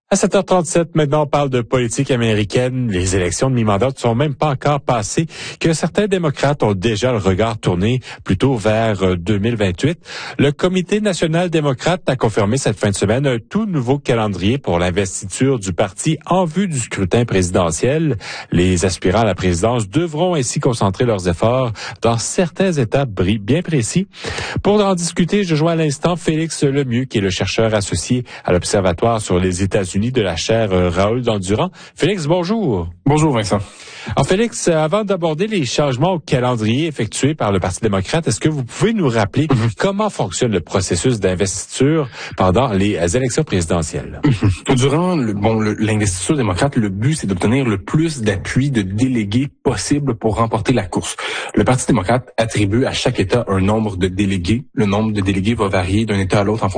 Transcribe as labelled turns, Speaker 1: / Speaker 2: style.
Speaker 1: À 7h37, maintenant, on parle de politique américaine. Les élections de mi-mandat ne sont même pas encore passées, que certains démocrates ont déjà le regard tourné plutôt vers 2028. Le Comité national démocrate a confirmé cette fin de semaine un tout nouveau calendrier pour l'investiture du parti en vue du scrutin présidentiel. Les aspirants à la présidence devront ainsi concentrer leurs efforts dans certains États bien précis. Pour en discuter, je joins à l'instant Félix Lemieux, qui est le chercheur associé à l'Observatoire sur les États-Unis de la chaire Raoul Dandurand. Félix, bonjour.
Speaker 2: Bonjour Vincent.
Speaker 1: Alors Félix, avant d'aborder les changements au calendrier effectués par le Parti démocrate, est-ce que vous pouvez nous rappeler comment fonctionne le processus d'investiture pendant les élections présidentielles?
Speaker 2: Durant l'investiture démocrate, le but, c'est d'obtenir le plus d'appui de délégués possible pour remporter la course. Le Parti démocrate attribue à chaque État un nombre de délégués. Le nombre de délégués va varier d'un État à l'autre en fonction